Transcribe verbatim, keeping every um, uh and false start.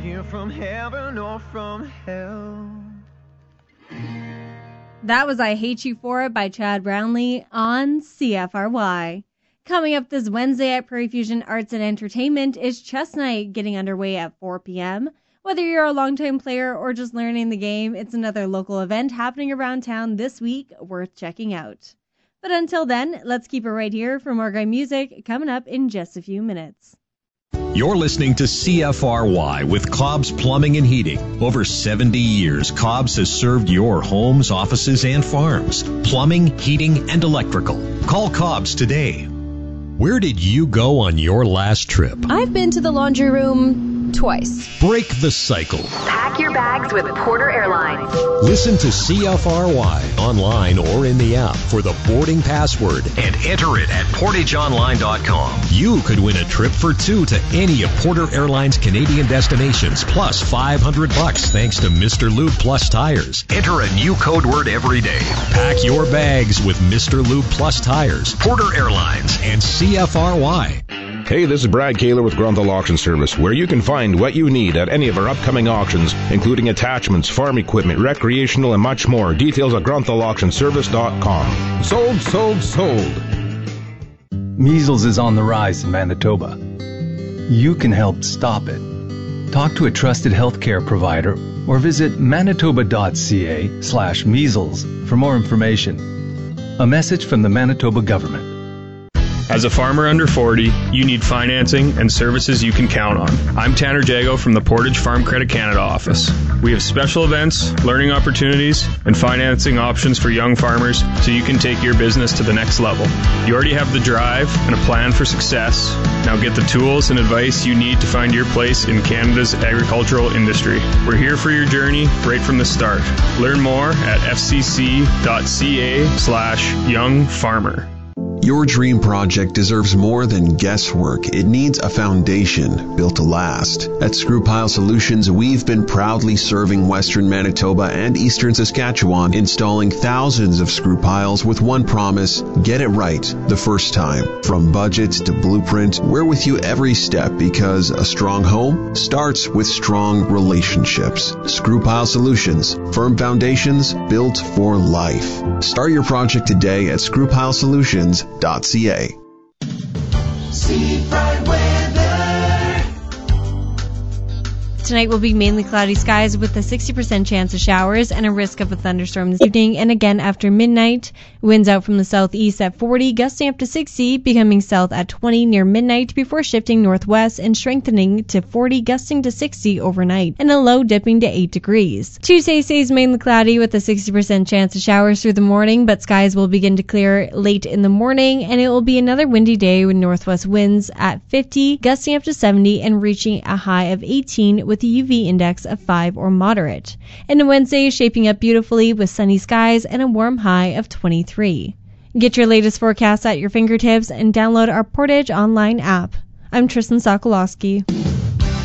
you from heaven or from hell. That was I Hate You For It by Chad Brownlee on C F R Y. Coming up this Wednesday at Prairie Fusion Arts and Entertainment is Chess Night, getting underway at four p.m. Whether you're a longtime player or just learning the game, it's another local event happening around town this week worth checking out. But until then, let's keep it right here for more great music coming up in just a few minutes. You're listening to C F R Y with Cobb's Plumbing and Heating. Over seventy years, Cobb's has served your homes, offices, and farms. Plumbing, heating, and electrical. Call Cobb's today. Where did you go on your last trip? I've been to the laundry room twice. Break the cycle. Pack your bags with Porter Airlines. Listen to C F R Y online or in the app for the boarding password and enter it at portage online dot com. You could win a trip for two to any of Porter Airlines' Canadian destinations plus five hundred bucks thanks to Mister Lube Plus Tires. Enter a new code word every day. Pack your bags with Mister Lube Plus Tires, Porter Airlines, and C F R Y. Hey, this is Brad Kaler with Grunthal Auction Service, where you can find what you need at any of our upcoming auctions, including attachments, farm equipment, recreational, and much more. Details at grunthal auction service dot com. Sold, sold, sold. Measles is on the rise in Manitoba. You can help stop it. Talk to a trusted healthcare provider or visit manitoba.ca slash measles for more information. A message from the Manitoba government. As a farmer under forty, you need financing and services you can count on. I'm Tanner Jago from the Portage Farm Credit Canada office. We have special events, learning opportunities, and financing options for young farmers so you can take your business to the next level. You already have the drive and a plan for success. Now get the tools and advice you need to find your place in Canada's agricultural industry. We're here for your journey right from the start. Learn more at fcc.ca slash young farmer. Your dream project deserves more than guesswork. It needs a foundation built to last. At Screw Pile Solutions, we've been proudly serving Western Manitoba and Eastern Saskatchewan, installing thousands of screw piles with one promise: get it right the first time. From budget to blueprint, we're with you every step because a strong home starts with strong relationships. Screw Pile Solutions, firm foundations built for life. Start your project today at screw pile solutions dot c a. Seafront weather. Tonight will be mainly cloudy skies with a sixty percent chance of showers and a risk of a thunderstorm this evening. And again after midnight, winds out from the southeast at forty, gusting up to sixty, becoming south at twenty near midnight before shifting northwest and strengthening to forty, gusting to sixty overnight, and a low dipping to eight degrees. Tuesday stays mainly cloudy with a sixty percent chance of showers through the morning, but skies will begin to clear late in the morning, and it will be another windy day with northwest winds at fifty, gusting up to seventy, and reaching a high of eighteen with a U V index of five or moderate. And Wednesday is shaping up beautifully with sunny skies and a warm high of twenty-three. Get your latest forecast at your fingertips and download our Portage online app. I'm Tristan Sokolowski.